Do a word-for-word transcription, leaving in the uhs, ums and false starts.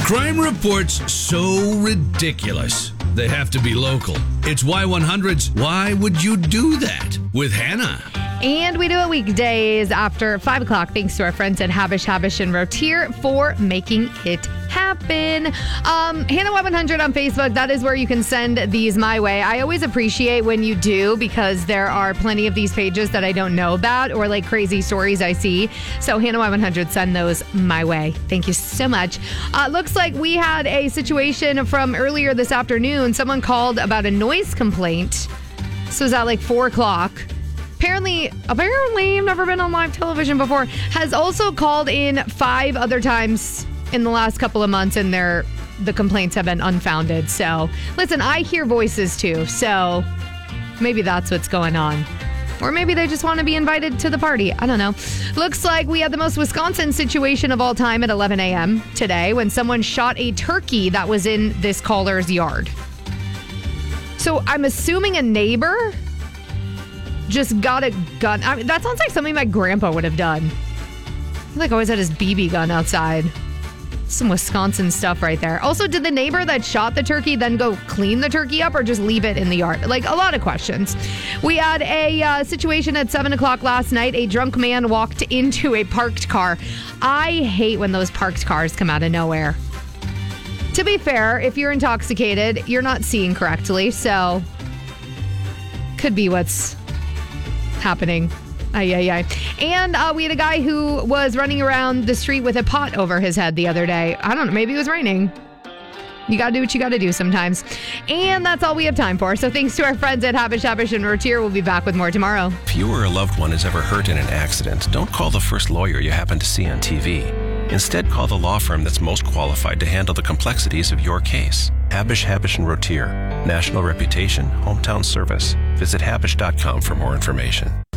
Crime reports so ridiculous. They have to be local. It's Y one hundred's Why Would You Do That? With Hannah. And we do it weekdays after five o'clock, thanks to our friends at Habish, Habish, and Rotier for making it happen. Um, Hannah Y one hundred on Facebook, that is where you can send these my way. I always appreciate when you do, because there are plenty of these pages that I don't know about or like crazy stories I see. So Hannah Y one hundred, send those my way. Thank you so much. Uh, looks like we had a situation from earlier this afternoon. Someone called about a noise complaint. This was at like four o'clock. Apparently, apparently, I've never been on live television before, has also called in five other times in the last couple of months, and their the complaints have been unfounded. So, listen, I hear voices too, so maybe that's what's going on. Or maybe they just want to be invited to the party. I don't know. Looks like we had the most Wisconsin situation of all time at eleven a.m. today when someone shot a turkey that was in this caller's yard. So, I'm assuming a neighbor just got a gun. I mean, that sounds like something my grandpa would have done. He like always had his B B gun outside. Some Wisconsin stuff right there. Also, did the neighbor that shot the turkey then go clean the turkey up or just leave it in the yard? Like, a lot of questions. We had a uh, situation at seven o'clock last night. A drunk man walked into a parked car. I hate when those parked cars come out of nowhere. To be fair, if you're intoxicated, you're not seeing correctly, so could be what's happening. Ay, ay, ay. And uh, we had a guy who was running around the street with a pot over his head the other day. I don't know. Maybe it was raining. You got to do what you got to do sometimes. And that's all we have time for. So thanks to our friends at Habish, Habish, and Rotier. We'll be back with more tomorrow. If you or a loved one is ever hurt in an accident, don't call the first lawyer you happen to see on T V. Instead, call the law firm that's most qualified to handle the complexities of your case. Habish, Habish, and Rotier. National reputation, hometown service. Visit habish dot com for more information.